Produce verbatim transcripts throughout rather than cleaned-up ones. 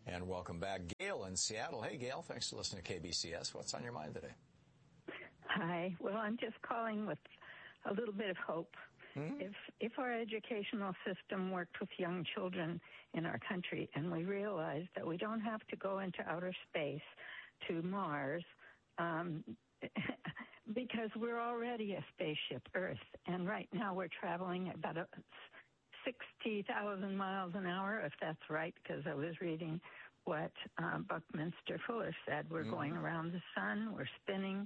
And welcome back, Gail in Seattle. Hey, Gail, thanks for listening to K B C S. What's on your mind today? Hi. Well, I'm just calling with a little bit of hope. Mm-hmm. If if our educational system worked with young children in our country and we realized that we don't have to go into outer space to Mars, um, because we're already a spaceship Earth, and right now we're traveling at about a sixty thousand miles an hour, if that's right, because I was reading what um, Buckminster Fuller said. We're mm-hmm. going around the sun, we're spinning,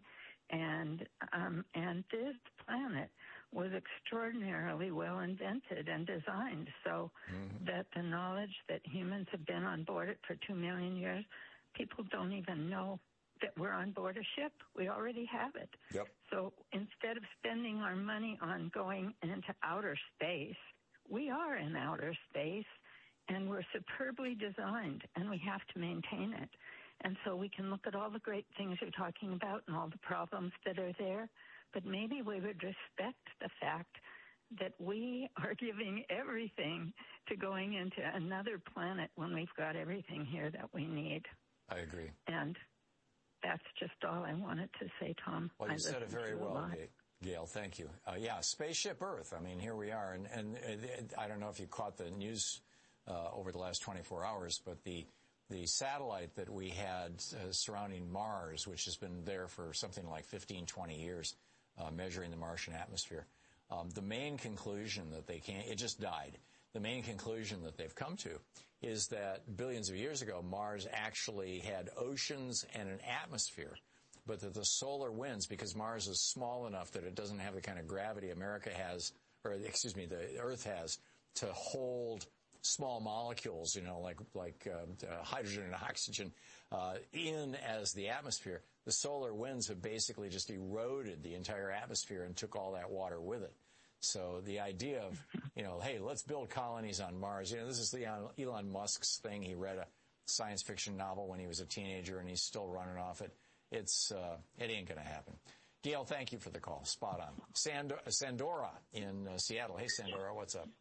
and um, and this planet was extraordinarily well invented and designed so mm-hmm. that the knowledge that humans have been on board it for two million years, people don't even know that we're on board a ship. We already have it. Yep. So instead of spending our money on going into outer space, we are in outer space, and we're superbly designed, and we have to maintain it. And so we can look at all the great things you're talking about and all the problems that are there, but maybe we would respect the fact that we are giving everything to going into another planet when we've got everything here that we need. I agree. And that's just all I wanted to say, Tom. Well, you I said it very well, Gail. Thank you. Uh, yeah, Spaceship Earth. I mean, here we are. And, and uh, I don't know if you caught the news uh, over the last twenty-four hours, but the the satellite that we had uh, surrounding Mars, which has been there for something like fifteen, twenty years, uh, measuring the Martian atmosphere, um, the main conclusion that they can't, it just died. The main conclusion that they've come to is that billions of years ago, Mars actually had oceans and an atmosphere, but that the solar winds, because Mars is small enough that it doesn't have the kind of gravity America has, or excuse me, the Earth has, to hold small molecules, you know, like like uh, uh, hydrogen and oxygen, uh, in as the atmosphere. The solar winds have basically just eroded the entire atmosphere and took all that water with it. So the idea of, you know, hey, let's build colonies on Mars. You know, this is Elon, Elon Musk's thing. He read a science fiction novel when he was a teenager, and he's still running off it. It's uh, it ain't going to happen. Gail, thank you for the call. Spot on. Sand- Sandora in uh, Seattle. Hey, Sandora, what's up?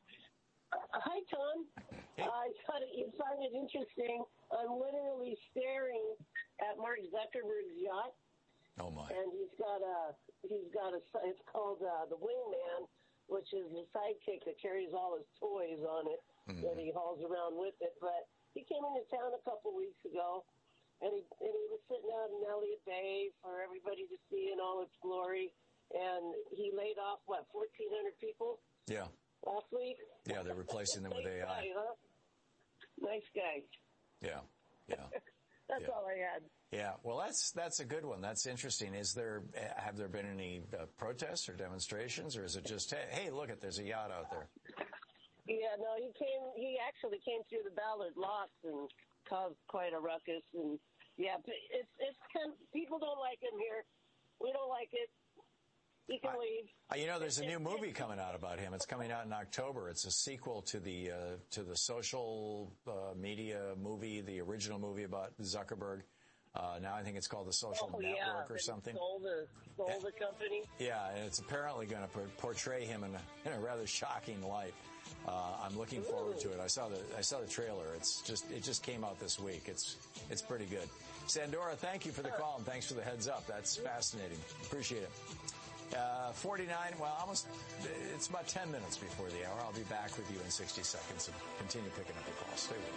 Hi, Tom. Hey. I thought it, you find it interesting. I'm literally staring at Mark Zuckerberg's yacht. Oh my! And he's got a he's got a it's called uh, the Wingman, which is the sidekick that carries all his toys on it mm-hmm. that he hauls around with it. But he came into town a couple weeks ago, and he and he was sitting out in Elliott Bay for everybody to see in all its glory. And he laid off what fourteen hundred people. Yeah. Last week? Yeah, they're replacing them with nice A I. Guy, huh? Nice guy. Yeah, yeah. That's yeah. all I had. Yeah, well, that's that's a good one. That's interesting. Is there have there been any uh, protests or demonstrations, or is it just hey, hey, look, it there's a yacht out there? Yeah, no, he came. He actually came through the Ballard locks and caused quite a ruckus. And yeah, it's it's people don't like him here. We don't like it. He can leave. Uh, you know, there's a new movie coming out about him. It's coming out in October. It's a sequel to the uh, to the social uh, media movie, the original movie about Zuckerberg. Uh, now I think it's called The Social oh, Network yeah, or something. Stole the, stole the company. Yeah, and it's apparently going to portray him in a, in a rather shocking light. Uh, I'm looking Ooh. forward to it. I saw the I saw the trailer. It's just it just came out this week. It's it's pretty good. Sandora, thank you for the call and thanks for the heads up. That's fascinating. Appreciate it. Uh, forty-nine, well, almost, it's about ten minutes before the hour. I'll be back with you in sixty seconds and continue picking up your calls. Stay with me.